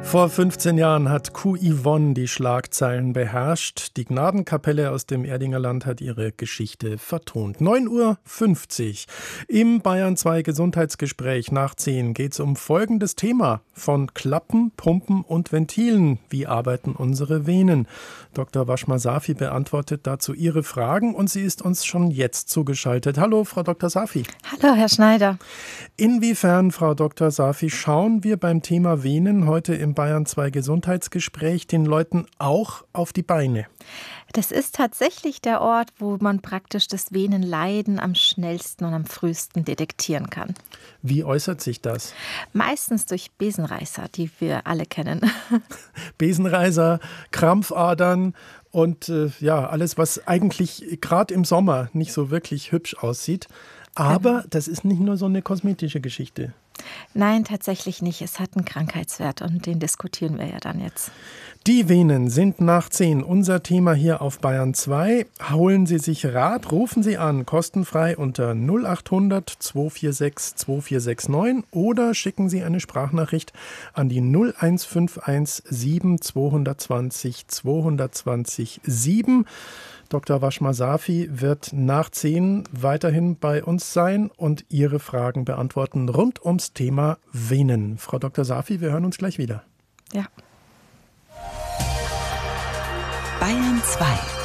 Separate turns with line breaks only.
Vor 15 Jahren hat Kuh Yvonne die Schlagzeilen beherrscht. Die Gnadenkapelle aus dem Erdinger Land hat ihre Geschichte vertont. 9:50 Uhr im Bayern 2 Gesundheitsgespräch nach 10 geht es um folgendes Thema. Von Klappen, Pumpen und Ventilen. Wie arbeiten unsere Venen? Dr. Washma Safi beantwortet dazu Ihre Fragen und sie ist uns schon jetzt zugeschaltet. Hallo, Frau Dr. Safi.
Hallo, Herr Schneider.
Inwiefern, Frau Dr. Safi, schauen wir beim Thema Venen heute im Bayern 2 Gesundheitsgespräch den Leuten auch auf die Beine?
Das ist tatsächlich der Ort, wo man praktisch das Venenleiden am schnellsten und am frühesten detektieren kann.
Wie äußert sich das?
Meistens durch Besenreißer, die wir alle kennen.
Besenreißer, Krampfadern und alles, was eigentlich gerade im Sommer nicht so wirklich hübsch aussieht. Aber das ist nicht nur so eine kosmetische Geschichte.
Nein, tatsächlich nicht. Es hat einen Krankheitswert und den diskutieren wir ja dann jetzt.
Die Venen sind nach 10 unser Thema hier auf Bayern 2. Holen Sie sich Rat, rufen Sie an, kostenfrei unter 0800 246 2469 oder schicken Sie eine Sprachnachricht an die 01517 220 220 7. Dr. Washma Safi wird nach 10 weiterhin bei uns sein und Ihre Fragen beantworten rund ums Thema Venen. Frau Dr. Safi, wir hören uns gleich wieder.
Ja.
Bayern 2